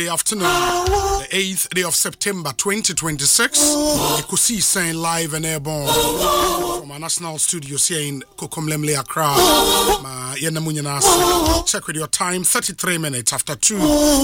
Afternoon, the 8th day of September 2026. Ekusi saying live and airborne from our national studios here in Kokomlemle, Accra. Check with your time, 33 minutes after 2.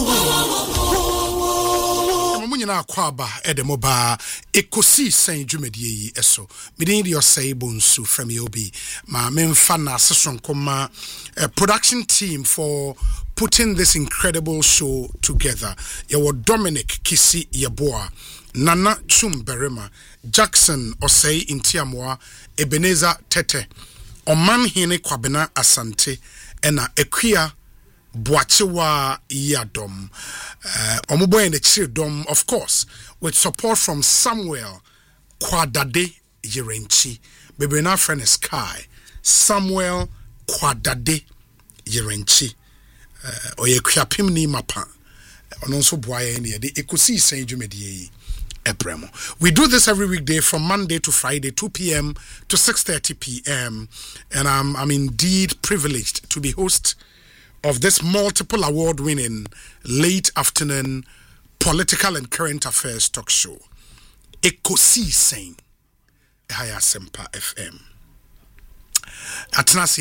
Munyina kwaba edemoba Ekusi saying jumedi eso. Midin your say bonsu from yobi. Ma memfa na sesonkoma production team for putting this incredible show together. Yawo Dominic Kisi Yeboa, Nana Chumberema, Jackson Osei Intiamwa, Ebenezer Tete, Oman Hine Kwabena Asante, Ena Equia Boachewa Yadom. Omubo and the Chirdom, of course, with support from Samuel Kwadade Yerenchi. Bebena friend is Kai. Samuel Kwadade Yerenchi. Oye kwapim ni mapa ono nso boaye ne de Ekusi saying jumedi epremo. We do this every weekday from Monday to Friday 2 p.m. to 6:30 p.m. and I'm indeed privileged to be host of this multiple award winning late afternoon political and current affairs talk show Ekusi saying Haya Sempa FM. Let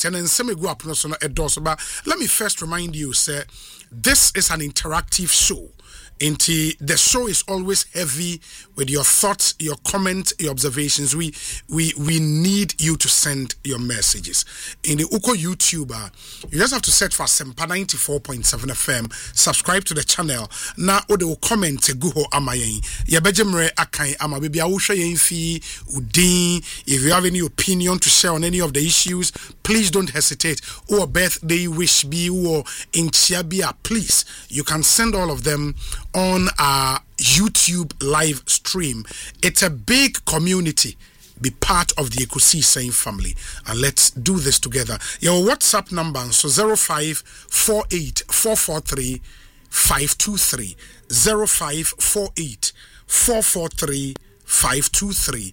me first remind you, sir, this is an interactive show. The show is always heavy with your thoughts, your comments, your observations. We need you to send your messages. In the Uko YouTuber, you just have to search for Sempa 94.7 FM. Subscribe to the channel. Na ode comment guho amayen. Yabejemre akai ama baby awusha yenfi udin. If you have any opinion to share on any of the issues, please don't hesitate. Or birthday wish be or in Chiabia, please. You can send all of them on our YouTube live stream. It's a big community. Be part of the Ekusi saying family, and let's do this together. Your WhatsApp number so 0548 443 523 0548 443 523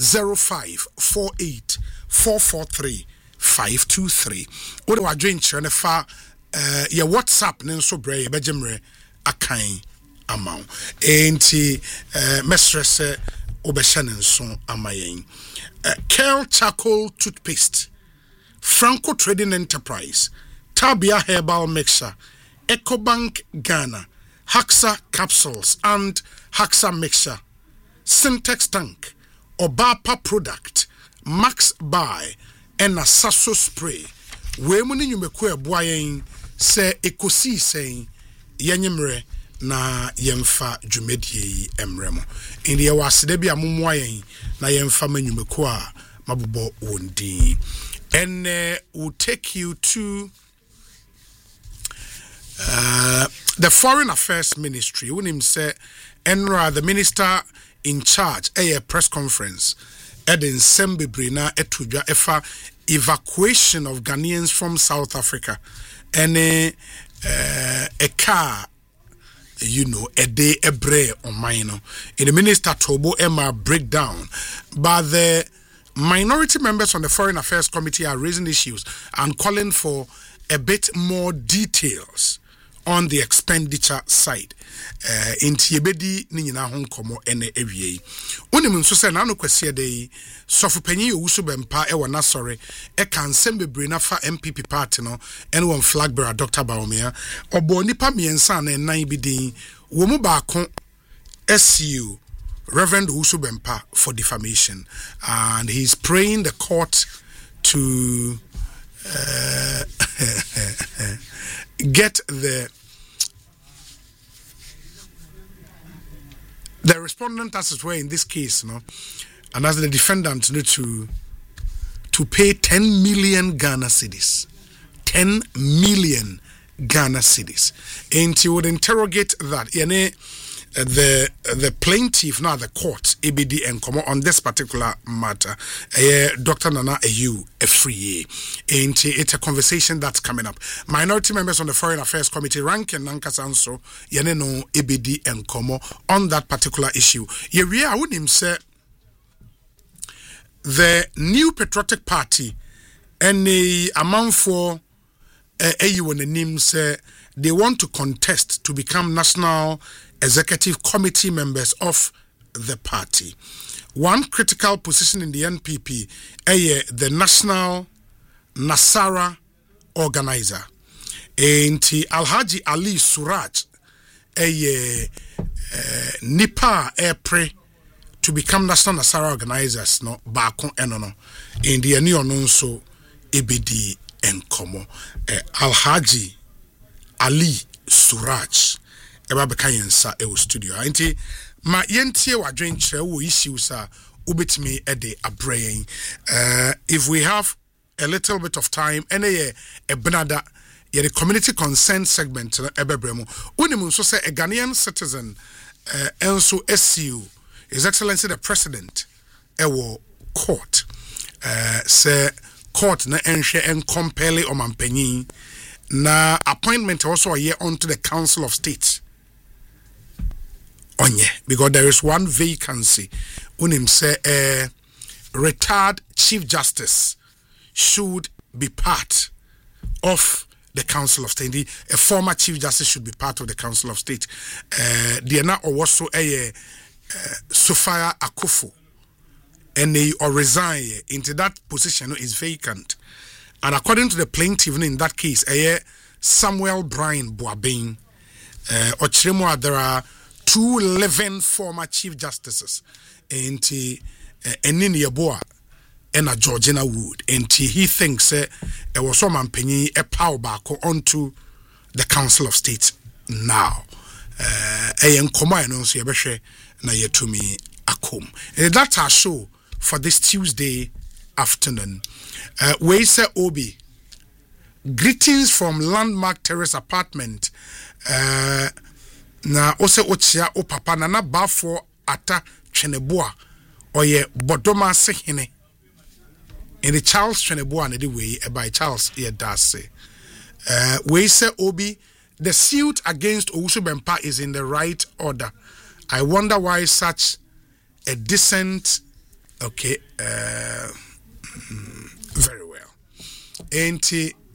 0548 443 523. What do I drink? Your WhatsApp nenso bray bejemre akan amount. Enti mestress obeshanen son amayen. Kel Charcoal Toothpaste, Franco Trading Enterprise, Tabia Herbal Mixture, EcoBank Ghana, Haxa Capsules and Haxa Mixture, Syntex Tank, Obapa Product, Max Buy, and Sasso Spray. We muni nyumekwe boyen se Ekusi saying yanyemre na yemfa jumedie emremo. In the waside bia mumwayen na yemfa manyumeko a mabubo wondi. And we'll take you to the Foreign Affairs Ministry. When him say Enra, the minister in charge, a press conference Eden Sembebrina etuja efa evacuation of Ghanaians from South Africa and a car, a day a bre on mine. In the minister Tobo Emma breakdown, but the minority members on the Foreign Affairs Committee are raising issues and calling for a bit more details on the expenditure side. Inti yebedi ni nyina ho nkomo ene ewie. Onim nso se na no kwese de sofopanyi owusu bempa e wona sore e kan sembebre na fa MPP party no ene won flag bearer Dr. Baumia obo nipa miensa na nan bi din wo mu ba ko SU Reverend Owusu Bempa for defamation, and he's praying the court to get the respondent as it were in this case, and as the defendant to pay 10 million Ghana cedis. 10 million Ghana cedis. And he would interrogate that. The plaintiff, now the court, ABD and come on this particular matter, Dr. Nana Ayu Efriye. And it's a conversation that's coming up. Minority members on the Foreign Affairs Committee, Rank and Nankasanso, Yaneno ABD and Komo on that particular issue. I wouldn't say the New Patriotic Party and the amount for AU and the name say they want to contest to become National Executive Committee members of the party. One critical position in the NPP is the National Nasara Organizer. And Alhaji Ali Suraj Nipa Epre to become National Nasara Organizers no Bako Enono in the Nonso EBD and Komo Alhaji Ali Suraj Eba Bekayensa Ewo Studio. Anti ma yentie wadwen kire wo issues a ubetimi ede abrayen. If we have a little bit of time, a benada the community consent segment ebebremu. Unimu so say a Ghanaian citizen enso SCU, His Excellency the President ewo court say court na enhwe encompele omampanyin na appointment also a year onto the Council of State. Onye, because there is one vacancy. Unim say retired Chief Justice should be part of the Council of State. A former Chief Justice should be part of the Council of State. Diana also Sophia Akufo, and they or resign into that position is vacant. And according to the plaintiff in that case, Samuel Brian Boabin, Ochiremwa, there are 2 living former Chief Justices, and Enini Yeboah and Georgina Wood, and he thinks it was some penny a power back onto the Council of State now. And that's our show for this Tuesday afternoon. We say Obi, greetings from Landmark Terrace Apartment. Na ose ochia o papa na bafo ata Tweneboa oye bodoma sehene in the Charles Tweneboa na the way by Charles Yedase. We say Obi, the suit against Owusu Bempah is in the right order. I wonder why such a decent very well. Enti